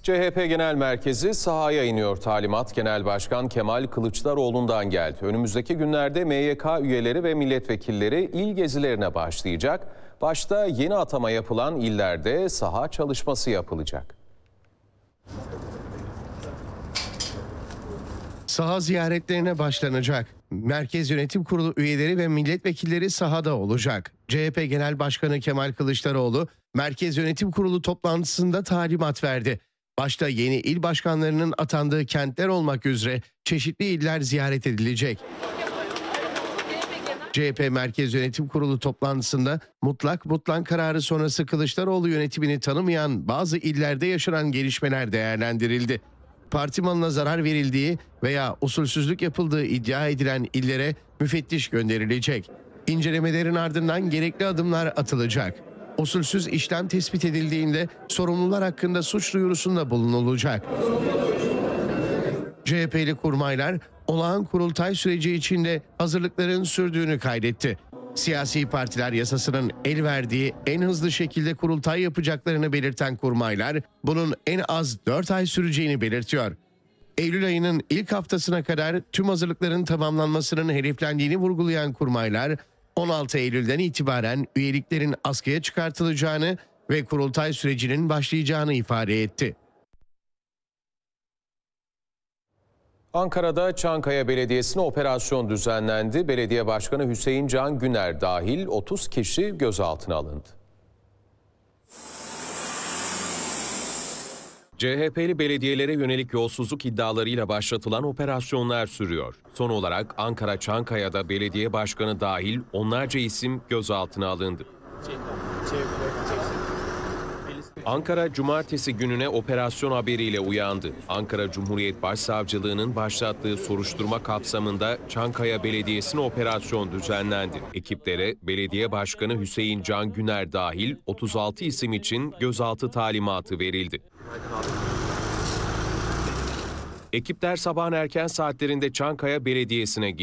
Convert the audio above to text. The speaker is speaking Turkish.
CHP Genel Merkezi sahaya iniyor. Talimat Genel Başkan Kemal Kılıçdaroğlu'ndan geldi. Önümüzdeki günlerde MYK üyeleri ve milletvekilleri il gezilerine başlayacak. Başta yeni atama yapılan illerde saha çalışması yapılacak. Saha ziyaretlerine başlanacak. Merkez Yönetim Kurulu üyeleri ve milletvekilleri sahada olacak. CHP Genel Başkanı Kemal Kılıçdaroğlu, Merkez Yönetim Kurulu toplantısında talimat verdi. Başta yeni il başkanlarının atandığı kentler olmak üzere çeşitli iller ziyaret edilecek. CHP Merkez Yönetim Kurulu toplantısında mutlak kararı sonrası Kılıçdaroğlu yönetimini tanımayan bazı illerde yaşanan gelişmeler değerlendirildi. Parti malına zarar verildiği veya usulsüzlük yapıldığı iddia edilen illere müfettiş gönderilecek. İncelemelerin ardından gerekli adımlar atılacak. Usulsüz işlem tespit edildiğinde sorumlular hakkında suç duyurusunda bulunulacak. CHP'li kurmaylar olağan kurultay süreci içinde hazırlıkların sürdüğünü kaydetti. Siyasi partiler yasasının el verdiği en hızlı şekilde kurultay yapacaklarını belirten kurmaylar bunun en az 4 ay süreceğini belirtiyor. Eylül ayının ilk haftasına kadar tüm hazırlıkların tamamlanmasının hedeflendiğini vurgulayan kurmaylar 16 Eylül'den itibaren üyeliklerin askıya çıkartılacağını ve kurultay sürecinin başlayacağını ifade etti. Ankara'da Çankaya Belediyesi'ne operasyon düzenlendi. Belediye Başkanı Hüseyin Can Güner dahil 30 kişi gözaltına alındı. CHP'li belediyelere yönelik yolsuzluk iddialarıyla başlatılan operasyonlar sürüyor. Son olarak Ankara Çankaya'da belediye başkanı dahil onlarca isim gözaltına alındı. Ankara cumartesi gününe operasyon haberiyle uyandı. Ankara Cumhuriyet Başsavcılığı'nın başlattığı soruşturma kapsamında Çankaya Belediyesi'ne operasyon düzenlendi. Ekiplere belediye başkanı Hüseyin Can Güner dahil 36 isim için gözaltı talimatı verildi. Ekipler sabahın erken saatlerinde Çankaya Belediyesi'ne gitti.